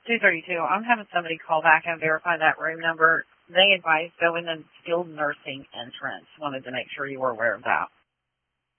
232. I'm having somebody call back and verify that room number. They advised go in the skilled nursing entrance. Wanted to make sure you were aware of that.